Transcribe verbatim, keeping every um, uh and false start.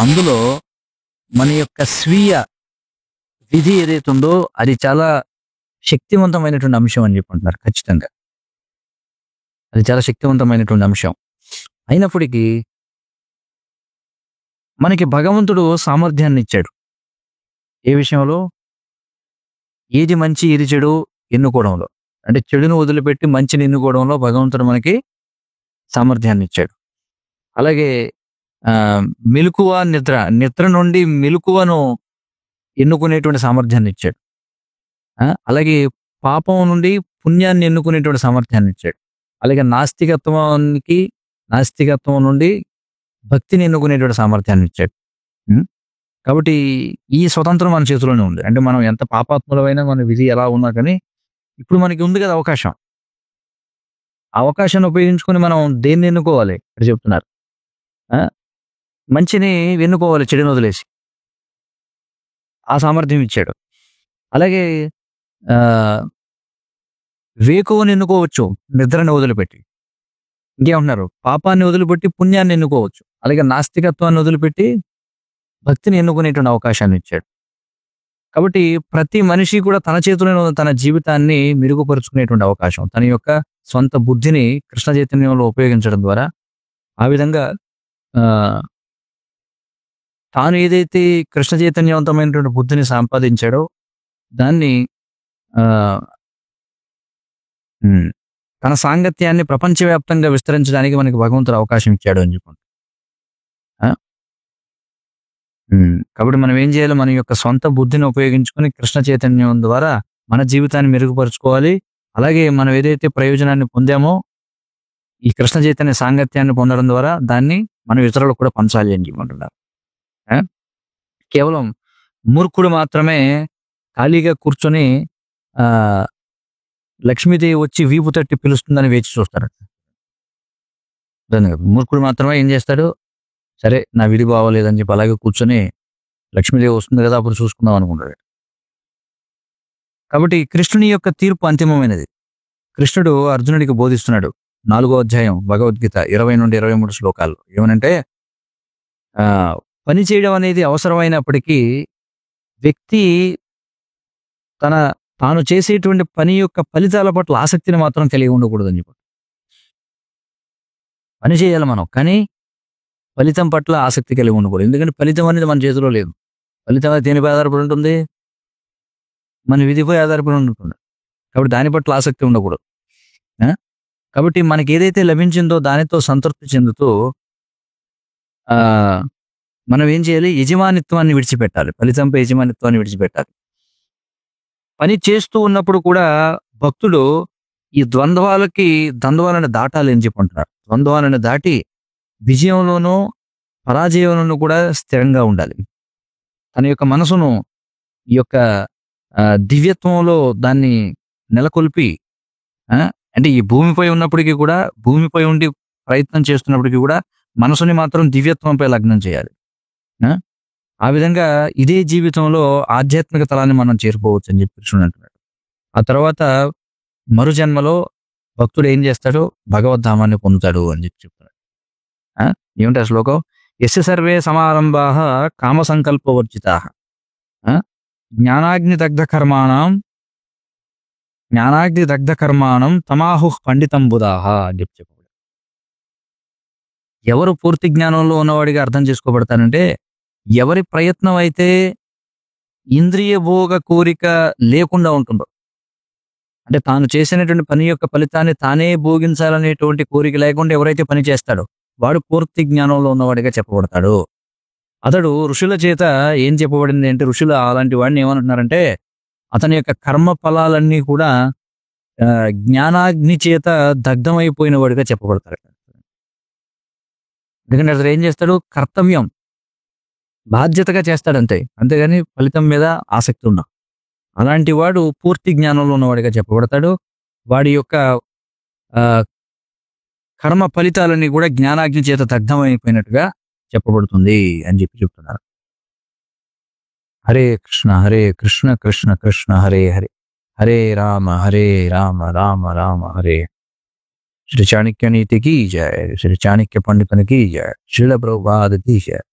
అందులో మన యొక్క స్వీయ విధి ఏదైతే ఉందో అది చాలా శక్తివంతమైనటువంటి అంశం అని చెప్పుకుంటున్నారు ఖచ్చితంగా. అది చాలా శక్తివంతమైనటువంటి అంశం. అయినప్పటికీ మనకి భగవంతుడు సామర్థ్యాన్ని ఇచ్చాడు. ఏ విషయంలో? ఏది మంచి, ఏది చెడు ఎన్నుకోవడంలో. అంటే చెడును వదిలిపెట్టి మంచిని ఎన్నుకోవడంలో భగవంతుడు మనకి సామర్థ్యాన్ని ఇచ్చాడు. అలాగే ఆహ్, మెలకువ, నిద్ర. నిద్ర నుండి మెలకువను ఎన్నుకునేటువంటి సామర్థ్యాన్ని ఇచ్చాడు. ఆ! అలాగే పాపం నుండి పుణ్యాన్ని ఎన్నుకునేటువంటి సామర్థ్యాన్ని ఇచ్చాడు. అలాగే నాస్తికత్వానికి నాస్తికత్వం నుండి భక్తిని ఎన్నుకునేటువంటి సామర్థ్యాన్ని ఇచ్చాడు. హ్మ్. కాబట్టి ఈ స్వతంత్రం మన చేతిలోనే ఉంది. అంటే మనం ఎంత పాపాత్ములమైనా మన విధి ఎలా ఉన్నా కానీ ఇప్పుడు మనకి ఉంది కదా అవకాశం. ఆ అవకాశాన్ని ఉపయోగించుకొని మనం దేన్ని ఎన్నుకోవాలి ఇక్కడ చెప్తున్నారు. ఆ! మంచిని ఎన్నుకోవాలి చెడుని వదిలేసి. ఆ సామర్థ్యం ఇచ్చాడు. అలాగే ఆహ్, వేకువని ఎన్నుకోవచ్చు నిద్రని వదిలిపెట్టి. ఇంకేమంటున్నారు? పాపాన్ని వదిలిపెట్టి పుణ్యాన్ని ఎన్నుకోవచ్చు. అలాగే నాస్తికత్వాన్ని వదిలిపెట్టి భక్తిని ఎన్నుకునేటువంటి అవకాశాన్ని ఇచ్చాడు. కాబట్టి ప్రతి మనిషి కూడా తన చేతిలోనే ఉన్న తన జీవితాన్ని మెరుగుపరుచుకునేటువంటి అవకాశం. తన యొక్క సొంత బుద్ధిని కృష్ణ చైతన్యంలో ఉపయోగించడం ద్వారా ఆ విధంగా ఆహ్, తాను ఏదైతే కృష్ణ చైతన్యవంతమైనటువంటి బుద్ధిని సంపాదించాడో దాన్ని ఆహ్, హ్మ్. తన సాంగత్యాన్ని ప్రపంచవ్యాప్తంగా విస్తరించడానికి మనకి భగవంతుడు అవకాశం ఇచ్చాడు అని చెప్పి. ఆ! హ్మ్. కాబట్టి మనం ఏం చేయాలి? మన యొక్క సొంత బుద్ధిని ఉపయోగించుకొని కృష్ణ చైతన్యం ద్వారా మన జీవితాన్ని మెరుగుపరుచుకోవాలి. అలాగే మనం ఏదైతే ప్రయోజనాన్ని పొందామో ఈ కృష్ణ చైతన్య సాంగత్యాన్ని పొందడం ద్వారా దాన్ని మనం ఇతరులకు కూడా పంచాలి అని చెప్పమంటున్నారు. ఆ! కేవలం మూర్ఖుడు మాత్రమే ఖాళీగా కూర్చొని ఆహ్, లక్ష్మీదేవి వచ్చి వీపు తట్టి పిలుస్తుందని వేచి చూస్తారట. అర్థమైంది కదా! మూర్ఖుడు మాత్రమే ఏం చేస్తాడు? సరే నా విధి బాగోలేదని చెప్పి అలాగే కూర్చొని లక్ష్మీదేవి వస్తుంది కదా! అప్పుడు చూసుకుందాం అనుకుంటాడు. కాబట్టి కృష్ణుని యొక్క తీర్పు అంతిమమైనది. కృష్ణుడు అర్జునుడికి బోధిస్తున్నాడు. నాలుగో అధ్యాయం భగవద్గీత ఇరవై నుండి ఇరవై మూడు శ్లోకాలు. ఏమనంటే ఆహ్, పని చేయడం అనేది అవసరమైనప్పటికీ వ్యక్తి తన తాను చేసేటువంటి పని యొక్క ఫలితాల పట్ల ఆసక్తిని మాత్రం కలిగి ఉండకూడదని చెప్పి. పని చేయాలి మనం. కానీ ఫలితం పట్ల ఆసక్తి కలిగి ఉండకూడదు. ఎందుకంటే ఫలితం అనేది మన చేతిలో లేదు. ఫలితం అనేది దేనిపై ఆధారపడి ఉంటుంది? మన విధిపై ఆధారపడి ఉంటుంది. కాబట్టి దాని పట్ల ఆసక్తి ఉండకూడదు. ఆ! కాబట్టి మనకి ఏదైతే లభించిందో దానితో సంతృప్తి చెందుతూ ఆహ్, మనం ఏం చేయాలి? యజమానిత్వాన్ని విడిచిపెట్టాలి. ఫలితంపై యజమానిత్వాన్ని విడిచిపెట్టాలి. పని చేస్తూ ఉన్నప్పుడు కూడా భక్తుడు ఈ ద్వంద్వాలకి ద్వంద్వాలను దాటాలి అని చెప్పి అంటున్నారు. ద్వంద్వాలను దాటి విజయంలోనూ, పరాజయంలోనూ కూడా స్థిరంగా ఉండాలి. తన యొక్క మనసును ఈ యొక్క ఆహ్, దివ్యత్వంలో దాన్ని నెలకొల్పి ఆ! అంటే ఈ భూమిపై ఉన్నప్పటికీ కూడా భూమిపై ఉండి ప్రయత్నం చేస్తున్నప్పటికీ కూడా మనసుని మాత్రం దివ్యత్వంపై లగ్నం చేయాలి. ఆ! ఆ విధంగా ఇదే జీవితంలో ఆధ్యాత్మిక తలాన్ని మనం చేరుకోవచ్చు అని చెప్పి కృష్ణుడు అంటున్నాడు. ఆ తర్వాత మరు జన్మలో భక్తుడు ఏం చేస్తాడు? భగవద్ధామాన్ని పొందుతాడు అని చెప్పి చెప్తున్నాడు. ఆ! ఏమిటి ఆ శ్లోకం? యస్య సర్వే సమారంభాః కామ సంకల్పవర్జితాః. ఆ! జ్ఞానాగ్ని దగ్ధ కర్మాణం జ్ఞానాగ్ని దగ్ధ కర్మాణం తమాహుః పండితం బుధాః అని చెప్పి చెప్పాడు. ఎవరు పూర్తి జ్ఞానంలో ఉన్నవాడిగా అర్థం చేసుకోబడతారంటే ఎవరి ప్రయత్నం అయితే ఇంద్రియ భోగ కోరిక లేకుండా ఉంటుందో. అంటే తాను చేసినటువంటి పని యొక్క ఫలితాన్ని తానే భోగించాలనేటువంటి కోరిక లేకుండా ఎవరైతే పని చేస్తాడో వాడు పూర్తి జ్ఞానంలో ఉన్నవాడిగా చెప్పబడతాడు. అతడు ఋషుల చేత ఏం చెప్పబడింది అంటే ఋషులు అలాంటి వాడిని ఏమంటున్నారంటే అతని యొక్క కర్మ ఫలాలన్నీ కూడా ఆహ్, జ్ఞానాగ్ని చేత దగ్ధమైపోయిన వాడిగా చెప్పబడతాడు. ఎందుకంటే అతడు ఏం చేస్తాడు? కర్తవ్యం బాధ్యతగా చేస్తాడంతే. అంతేగాని ఫలితం మీద ఆసక్తి ఉండదు. అలాంటి వాడు పూర్తి జ్ఞానంలో ఉన్నవాడిగా చెప్పబడతాడు. వాడి యొక్క ఆహ్, కర్మ ఫలితాలన్నీ కూడా జ్ఞానాగ్ని చేత దగ్ధమైపోయినట్టుగా చెప్పబడుతుంది అని చెప్పి చెప్తున్నారు. హరే కృష్ణ హరే కృష్ణ కృష్ణ కృష్ణ హరే హరే హరే రామ హరే రామ రామ రామ హరే. శ్రీ చాణక్య నీతి కీ జయ. శ్రీ చాణక్య పండితుని కీ జయ. శ్రీల ప్రభుపాద కీ జయ.